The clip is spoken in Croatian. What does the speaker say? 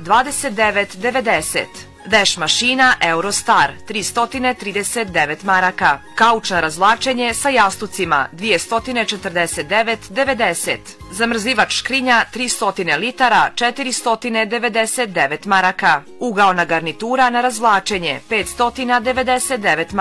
29,90. Veš mašina Eurostar 339 maraka. Kauč na razvlačenje sa jastucima 249,90. Zamrzivač škrinja 300 litara 499 maraka. Ugaona garnitura na razvlačenje 599 maraka.